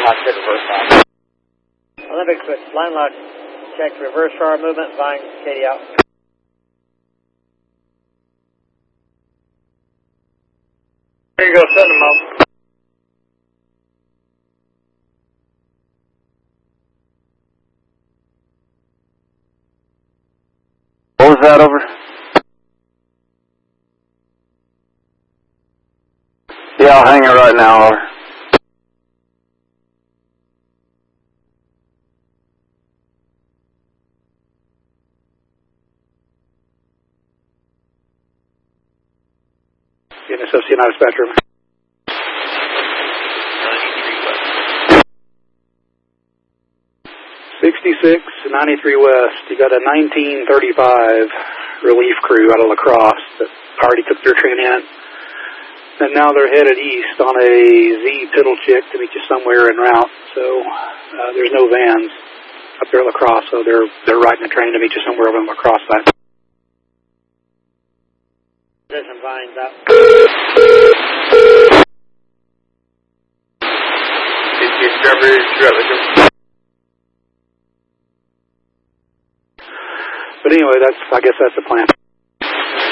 check reverse line. Olympic switch, line lock, check reverse forward movement, Vine, Katie out. There you go, send them out. What was that, over? Yeah, I'll hang it right now, over. NSFC United Spectrum. 66, 93 West. You got a 1935 relief crew out of La Crosse that already took their train in. And now they're headed east on a Z Piddle Chick to meet you somewhere en route. So there's no vans up there at La Crosse, so they're riding the train to meet you somewhere over on La Crosse side. Position Vines up. But anyway, I guess that's the plan.